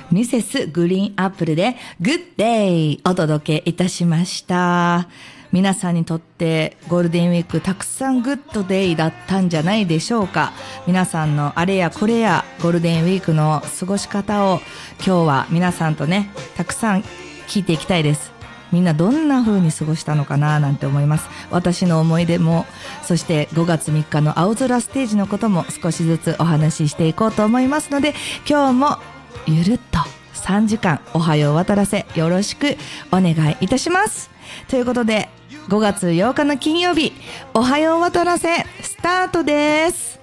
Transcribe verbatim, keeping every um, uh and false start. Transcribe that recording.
ミセスグリーンアップルでグッデイお届けいたしました。皆さんにとってゴールデンウィークたくさんグッドデイだったんじゃないでしょうか。皆さんのあれやこれやゴールデンウィークの過ごし方を今日は皆さんとねたくさん聞いていきたいです。みんなどんな風に過ごしたのかななんて思います。私の思い出も、そしてごがつみっかの青空ステージのことも少しずつお話ししていこうと思いますので、今日もゆるっとさんじかんおはよう渡らせよろしくお願いいたします。ということでごがつようかの金曜日、おはよう渡らせスタートです。